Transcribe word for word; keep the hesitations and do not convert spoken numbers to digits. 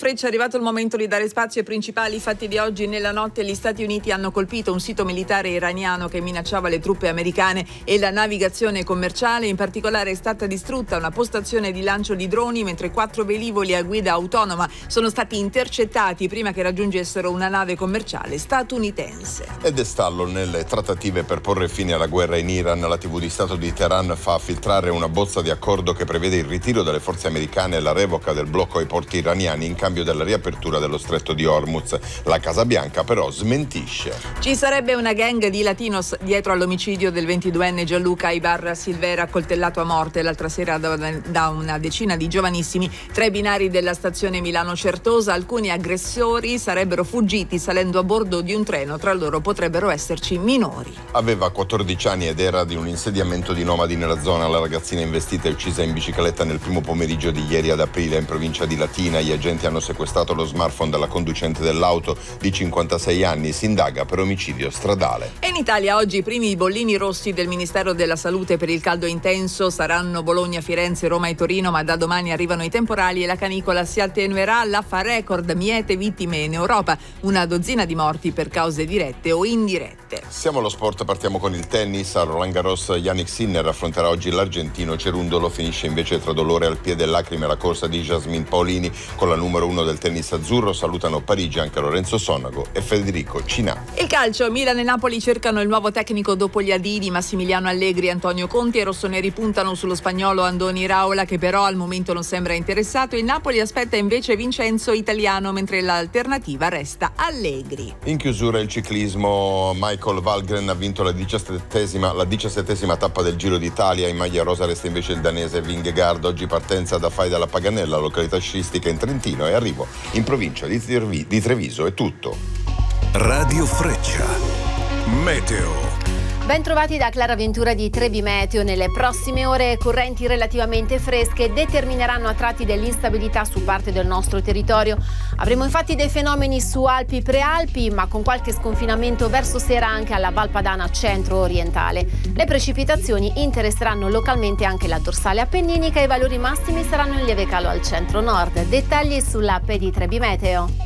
Freccia, è arrivato il momento di dare spazio ai principali fatti di oggi. Nella notte gli Stati Uniti hanno colpito un sito militare iraniano che minacciava le truppe americane e la navigazione commerciale. In particolare è stata distrutta una postazione di lancio di droni, mentre quattro velivoli a guida autonoma sono stati intercettati prima che raggiungessero una nave commerciale statunitense. Ed è stallo nelle trattative per porre fine alla guerra in Iran. La tivù di Stato di Teheran fa filtrare una bozza di accordo che prevede il ritiro delle forze americane e la revoca del blocco ai porti iraniani in cambio della riapertura dello stretto di Hormuz. La Casa Bianca però smentisce. Ci sarebbe una gang di latinos dietro all'omicidio del ventiduenne Gianluca Ibarra Silvera, accoltellato a morte l'altra sera da una decina di giovanissimi tra i binari della stazione Milano Certosa. Alcuni aggressori sarebbero fuggiti salendo a bordo di un treno, tra loro potrebbero esserci minori. Aveva quattordici anni ed era di un insediamento di nomadi nella zona. La ragazzina investita e uccisa in bicicletta nel primo pomeriggio di ieri ad aprile in provincia di Latina. Gli agenti hanno sequestrato lo smartphone della conducente dell'auto di cinquantasei anni. Si indaga per omicidio stradale. E in Italia oggi i primi bollini rossi del Ministero della Salute per il caldo intenso saranno Bologna, Firenze, Roma e Torino, ma da domani arrivano i temporali e la canicola si attenuerà. La fa record, miete vittime in Europa, una dozzina di morti per cause dirette o indirette. Siamo allo sport, partiamo con il tennis. A Roland Garros Jannik Sinner affronterà oggi l'argentino Cerundolo. Finisce invece tra dolore al piede e lacrime la corsa di Jasmine Paolini con la numero uno del tennis azzurro. Salutano Parigi anche Lorenzo Sonago e Federico Cinà. Il calcio, Milan e Napoli cercano il nuovo tecnico dopo gli addii di Massimiliano Allegri. Antonio Conti e rossoneri puntano sullo spagnolo Andoni Raola, che però al momento non sembra interessato. Il Napoli aspetta invece Vincenzo Italiano, mentre l'alternativa resta Allegri. In chiusura il ciclismo, Michael Valgren ha vinto la diciassettesima, la diciassettesima tappa del Giro d'Italia. In maglia rosa resta invece il danese Vingegaard. Oggi partenza da Fai della Paganella, località sciistica in Trentino, e arrivo in provincia di, Trevi, di Treviso. È tutto. Radio Freccia. Meteo. Ben trovati da Clara Ventura di Trebi Meteo. Nelle prossime ore correnti relativamente fresche determineranno a tratti dell'instabilità su parte del nostro territorio. Avremo infatti dei fenomeni su Alpi Prealpi, ma con qualche sconfinamento verso sera anche alla Val Padana centro-orientale. Le precipitazioni interesseranno localmente anche la dorsale appenninica e i valori massimi saranno in lieve calo al centro-nord. Dettagli sull'app di Trebi Meteo.